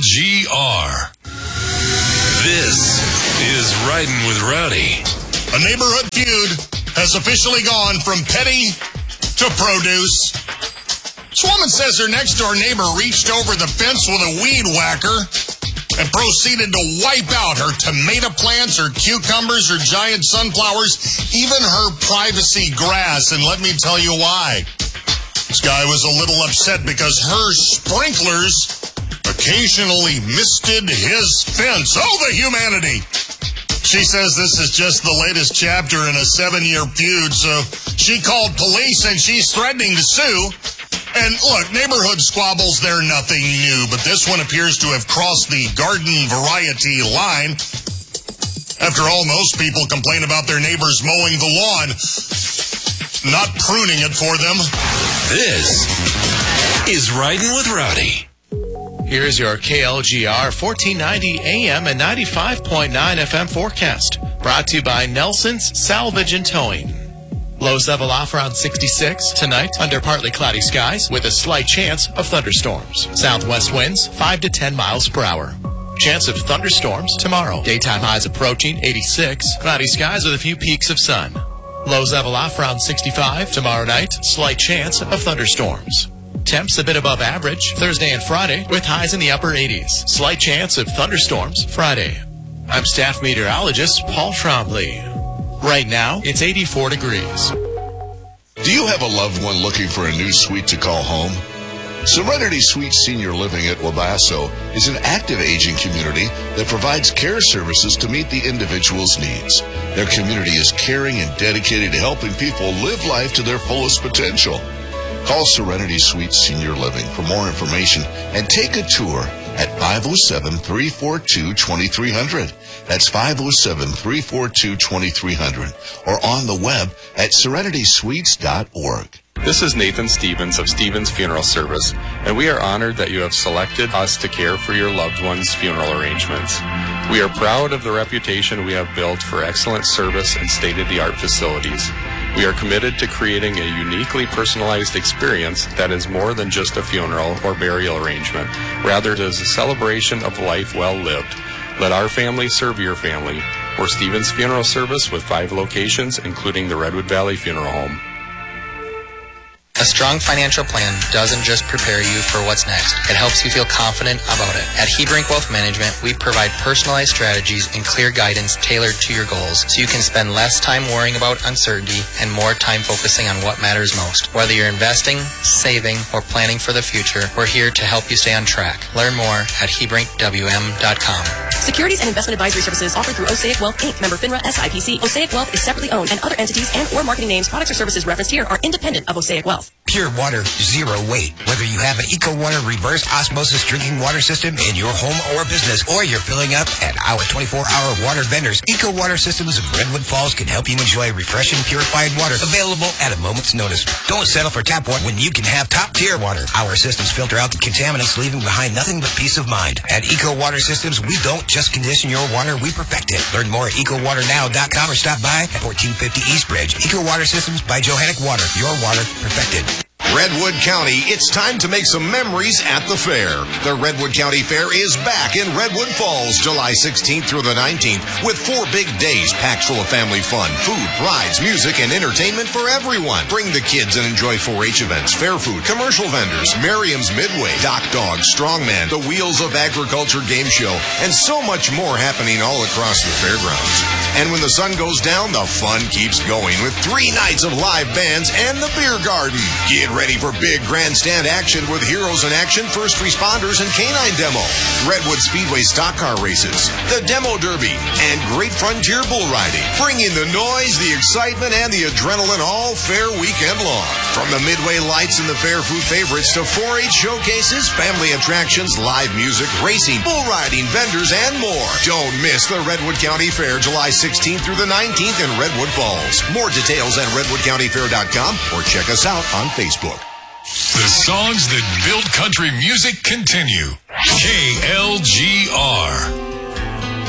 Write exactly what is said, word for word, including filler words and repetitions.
G R. This is Riding with Rowdy. A neighborhood feud has officially gone from petty to produce. This woman says her next-door neighbor reached over the fence with a weed whacker and proceeded to wipe out her tomato plants, her cucumbers, her giant sunflowers, even her privacy grass. And let me tell you why. This guy was a little upset because her sprinklers occasionally misted his fence. Oh, the humanity! She says this is just the latest chapter in a seven-year feud, so she called police and she's threatening to sue. And look, neighborhood squabbles, they're nothing new, but this one appears to have crossed the garden variety line. After all, most people complain about their neighbors mowing the lawn, not pruning it for them. This is Riding with Rowdy. Here's your K L G R fourteen ninety A M and ninety-five point nine F M forecast. Brought to you by Nelson's Salvage and Towing. Lows level off around sixty-six tonight under partly cloudy skies with a slight chance of thunderstorms. Southwest winds five to ten miles per hour. Chance of thunderstorms tomorrow. Daytime highs approaching eighty-six. Cloudy skies with a few peaks of sun. Lows level off around sixty-five. Tomorrow night, slight chance of thunderstorms. Temps a bit above average Thursday and Friday with highs in the upper eighties. Slight chance of thunderstorms Friday. I'm staff meteorologist Paul Trombley. Right now, it's eighty-four degrees. Do you have a loved one looking for a new suite to call home? Serenity Suites Senior Living at Wabasso is an active aging community that provides care services to meet the individual's needs. Their community is caring and dedicated to helping people live life to their fullest potential. Call Serenity Suites Senior Living for more information and take a tour at five oh seven, three four two, two three zero zero. That's five oh seven, three four two, two three zero zero or on the web at serenity suites dot org. This is Nathan Stevens of Stevens Funeral Service, and we are honored that you have selected us to care for your loved one's funeral arrangements. We are proud of the reputation we have built for excellent service and state-of-the-art facilities. We are committed to creating a uniquely personalized experience that is more than just a funeral or burial arrangement. Rather, it is a celebration of life well lived. Let our family serve your family. We're Stevens Funeral Service with five locations, including the Redwood Valley Funeral Home. A strong financial plan doesn't just prepare you for what's next. It helps you feel confident about it. At Hebrink Wealth Management, we provide personalized strategies and clear guidance tailored to your goals so you can spend less time worrying about uncertainty and more time focusing on what matters most. Whether you're investing, saving, or planning for the future, we're here to help you stay on track. Learn more at hebrink w m dot com. Securities and investment advisory services offered through Osaic Wealth, Incorporated. Member FINRA S I P C. Osaic Wealth is separately owned, and other entities and or marketing names, products, or services referenced here are independent of Osaic Wealth. Pure water, zero weight. Whether you have an EcoWater reverse osmosis drinking water system in your home or business, or you're filling up at our twenty-four hour water vendors, EcoWater Systems of Redwood Falls can help you enjoy refreshing, purified water available at a moment's notice. Don't settle for tap water when you can have top-tier water. Our systems filter out the contaminants, leaving behind nothing but peace of mind. At EcoWater Systems, we don't just condition your water, we perfect it. Learn more at eco water now dot com or stop by at fourteen fifty East Bridge. EcoWater Systems by Johannic Water. Your water perfected. Redwood County, it's time to make some memories at the fair. The Redwood County Fair is back in Redwood Falls, July sixteenth through the nineteenth, with four big days packed full of family fun, food, rides, music, and entertainment for everyone. Bring the kids and enjoy four H events, fair food, commercial vendors, Merriam's Midway, Doc Dog, Strongman, the Wheels of Agriculture game show, and so much more happening all across the fairgrounds. And when the sun goes down, the fun keeps going with three nights of live bands and the beer garden. Get ready for big grandstand action with Heroes in Action, First Responders, and Canine Demo. Redwood Speedway stock car races, the Demo Derby, and Great Frontier Bull Riding. Bringing the noise, the excitement, and the adrenaline all fair weekend long. From the Midway Lights and the Fair Food favorites to four H showcases, family attractions, live music, racing, bull riding, vendors, and more. Don't miss the Redwood County Fair, July sixteenth through the nineteenth in Redwood Falls. More details at redwood county fair dot com or check us out on Facebook. The songs that build country music continue. K L G R.